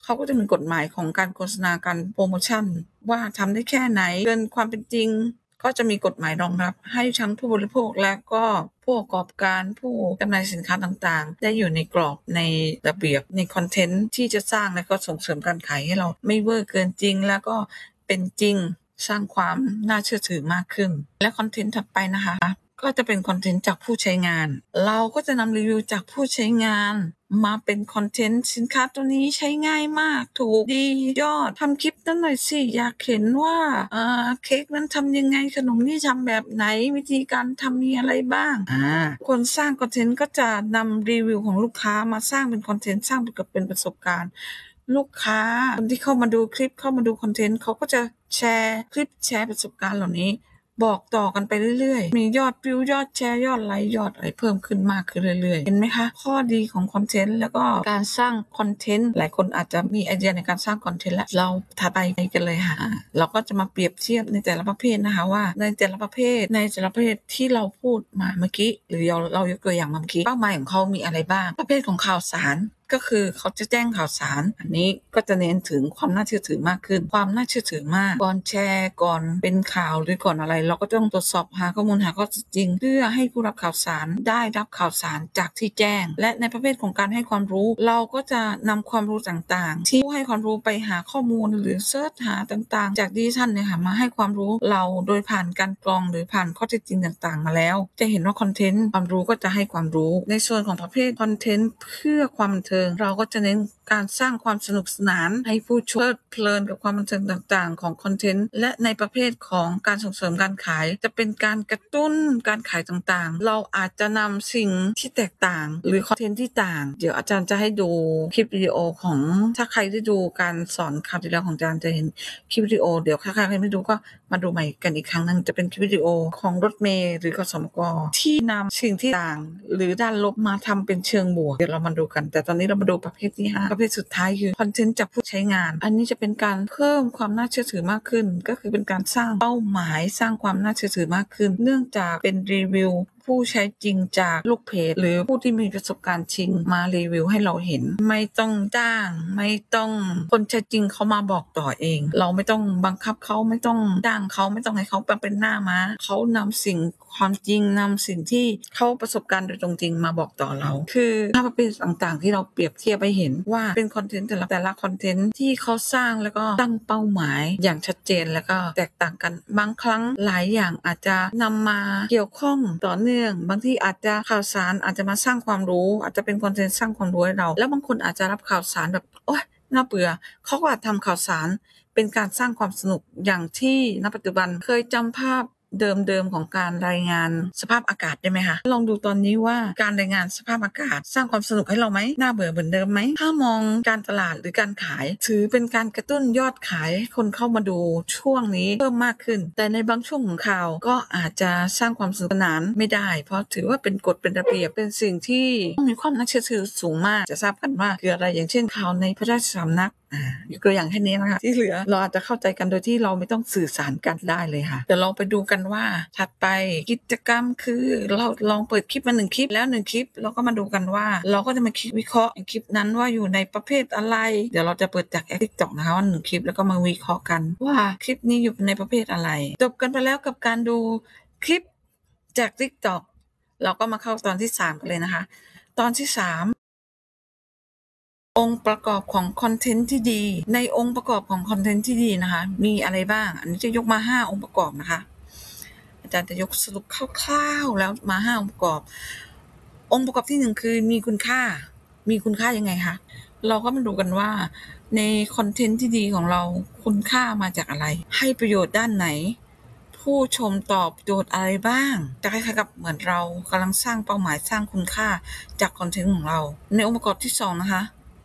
เขาก็จะมีกฎหมายของการโฆษณาการโพรโมชันว่าทำได้แค่ไหนเกินความเป็นจริงก็จะมีกฎหมายรองรับให้ทั้งผู้บริโภคและก็ผู้ประกอบการผู้จำหน่ายสินค้าต่างๆได้อยู่ในกรอบในระเบียบในคอนเทนต์ที่จะสร้างและก็ส่งเสริมการขายให้เราไม่เวอร์เกินจริงแล้วก็เป็นจริงสร้างความน่าเชื่อถือมากขึ้นและคอนเทนต์ถัดไปนะคะก็จะเป็นคอนเทนต์จากผู้ใช้งานเราก็จะนำรีวิวจากผู้ใช้งานมาเป็นคอนเทนต์สินค้าตัวนี้ใช้ง่ายมากถูกดียอดทำคลิปนั้นหน่อยสิอยากเห็นว่าเค้กนั้นทำยังไงขนมนี่ทำแบบไหนวิธีการทำมีอะไรบ้างคนสร้างคอนเทนต์ก็จะนำรีวิวของลูกค้ามาสร้างเป็นคอนเทนต์สร้างเป็นประสบการณ์ลูกค้าคนที่เข้ามาดูคลิปเข้ามาดูคอนเทนต์เขาก็จะแชร์คลิปแชร์ประสบการณ์เหล่านี้บอกต่อกันไปเรื่อยๆมียอดวิวยอดแชร์ยอดไลค์ยอดอะไรเพิ่มขึ้นมากขึ้นเรื่อยๆเห็นไหมคะข้อดีของคอนเทนต์แล้วก็การสร้างคอนเทนต์หลายคนอาจจะมีไอเดียในการสร้างคอนเทนต์แล้วเราถัดไปกันเลยค่ะเราก็จะมาเปรียบเทียบในแต่ละประเภทนะคะว่าในแต่ละประเภทที่เราพูดมาเมื่อกี้หรือเรายกตัวอย่างมาเมื่อกี้เป้าหมายของเขามีอะไรบ้างประเภทของข่าวสารก็คือเขาจะแจ้งข่าวสารอันนี้ก็จะเน้นถึงความน่าเชื่อถือมากขึ้นความน่าเชื่อถือมากก่อนแชร์ก่อนเป็นข่าวหรือก่อนอะไรเราก็ต้องตรวจสอบหาข้อมูลหาข้อเท็จจริงเพื่อให้ผู้รับข่าวสารได้รับข่าวสารจากที่แจ้งและในประเภทของการให้ความรู้เราก็จะนำความรู้ต่างๆที่ผู้ให้ความรู้ไปหาข้อมูลหรือเสิร์ชหาต่างๆจากดิจิทัลเนี่ยค่ะมาให้ความรู้เราโดยผ่านการกรองหรือผ่านข้อเท็จจริงต่างๆมาแล้วจะเห็นว่าคอนเทนต์ความรู้ก็จะให้ความรู้ในส่วนของประเภทคอนเทนต์เพื่อความบันเทิงเราก็จะเน้นการสร้างความสนุกสนานให้ผู้ชมเพลิดเพลินกับความบันเทิงต่างๆของคอนเทนต์และในประเภทของการส่งเสริมการขายจะเป็นการกระตุ้นการขายต่างๆเราอาจจะนำสิ่งที่แตกต่างหรือคอนเทนต์ที่ต่างเดี๋ยวอาจารย์จะให้ดูคลิปวิดีโอของถ้าใครได้ดูการสอนคราวที่แล้วของอาจารย์จะเห็นคลิปวิดีโอเดี๋ยวถ้าใครไม่ดูก็มาดูใหม่กันอีกครั้งนึงจะเป็นคลิปวิดีโอของรถเมล์หรือขสมกที่นำสิ่งที่ต่างหรือด้านลบมาทำเป็นเชิงบวกเดี๋ยวเรามาดูกันแต่ตอนนี้เรามาดูประเภทที่5ประเภทสุดท้ายคือคอนเทนต์จากผู้ใช้งานอันนี้จะเป็นการเพิ่มความน่าเชื่อถือมากขึ้นก็คือเป็นการสร้างเป้าหมายสร้างความน่าเชื่อถือมากขึ้นเนื่องจากเป็นรีวิวผู้ใช้จริงจากลูกเพจหรือผู้ที่มีประสบการณ์จริงมารีวิวให้เราเห็นไม่ต้องจ้างไม่ต้องคนใช้จริงเขามาบอกต่อเองเราไม่ต้องบังคับเขาไม่ต้องจ้างเขาไม่ต้องให้เขาเป็นหน้าม้าเขานำสิ่งความจริงนำสิ่งที่เขาประสบการณ์โดยตรงจริงมาบอกต่อเราคือถ้าประเภทต่างๆที่เราเปรียบเทียบไปเห็นว่าเป็นคอนเทนต์แต่ละคอนเทนต์ที่เขาสร้างแล้วก็ตั้งเป้าหมายอย่างชัดเจนแล้วก็แตกต่างกันบางครั้งหลายอย่างอาจจะนำมาเกี่ยวข้องต่อเนื่องบางที่อาจจะข่าวสารอาจจะมาสร้างความรู้อาจจะเป็นคอนเทนต์สร้างความรู้ให้เราแล้วบางคนอาจจะรับข่าวสารแบบโอ๊ยน่าเบื่อเขาก็อาจทำข่าวสารเป็นการสร้างความสนุกอย่างที่ณปัจจุบันเคยจำภาพเดิมๆของการรายงานสภาพอากาศได้ไหมคะลองดูตอนนี้ว่าการรายงานสภาพอากาศสร้างความสนุกให้เราไหมน่าเบื่อเหมือนเดิมไหมถ้ามองการตลาดหรือการขายถือเป็นการกระตุ้นยอดขายให้คนเข้ามาดูช่วงนี้เพิ่มมากขึ้นแต่ในบางช่วงของข่าวก็อาจจะสร้างความสนุกสนานไม่ได้เพราะถือว่าเป็นกฎเป็นระเบียบเป็นสิ่งที่ต้องมีความน่าเชื่อถือสูงมากจะทราบกันว่าคืออะไรอย่างเช่นข่าวในพระราชสำนักยกตัวอย่างแค่นี้นะคะที่เหลือเราอาจจะเข้าใจกันโดยที่เราไม่ต้องสื่อสารกันได้เลยค่ะเดี๋ยวเราไปดูกันว่าถัดไปกิจกรรมคือเราลองเปิดคลิปมา1คลิปแล้ว1คลิปเราก็มาดูกันว่าเราก็จะมาคิดวิเคราะห์คลิปนั้นว่าอยู่ในประเภทอะไรเดี๋ยวเราจะเปิดจาก TikTok นะคะว่า1คลิปแล้วก็มาวิเคราะห์กันว่าคลิปนี้อยู่ในประเภทอะไรจบกันไปแล้วกับการดูคลิปจาก TikTok เราก็มาเข้าตอนที่3กันเลยนะคะตอนที่3องค์ประกอบของคอนเทนต์ที่ดีในองค์ประกอบของคอนเทนต์ที่ดีนะคะมีอะไรบ้างอันนี้จะยกมา5องค์ประกอบนะคะอาจารย์จะยกสรุปคร่าวๆแล้วมา5องค์ประกอบองค์ประกอบที่1คือมีคุณค่ายังไงคะเราก็มาดูกันว่าในคอนเทนต์ที่ดีของเราคุณค่ามาจากอะไรให้ประโยชน์ด้านไหนผู้ชมตอบโจทย์อะไรบ้างจะคล้ายๆกับเหมือนเรากำลังสร้างเป้าหมายสร้างคุณค่าจากคอนเทนต์ของเราในองค์ประกอบที่2นะคะ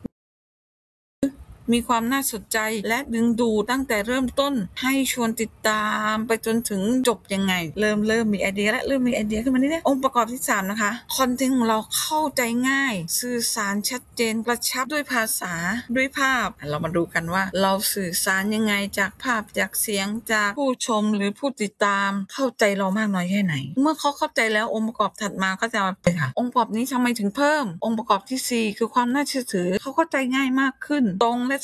มีความน่าสนใจและดึงดูดตั้งแต่เริ่มต้นให้ชวนติดตามไปจนถึงจบยังไงเริ่มมีไอเดียแล้วเริ่มมีไอเดียขึ้นมานิดๆองค์ประกอบที่3นะคะคอนเทนต์ของเราเข้าใจง่ายสื่อสารชัดเจนกระชับด้วยภาษาด้วยภาพเรามาดูกันว่าเราสื่อสารยังไงจากภาพจากเสียงจากผู้ชมหรือผู้ติดตามเข้าใจเรามากน้อยแค่ไหนเมื่อเขาเข้าใจแล้วองค์ประกอบถัดมาก็จะเป็นค่ะองค์ประกอบนี้ทำไมถึงเพิ่มองค์ประกอบที่4คือความน่าเชื่อถือเขาเข้าใจง่ายมากขึ้นตรงและ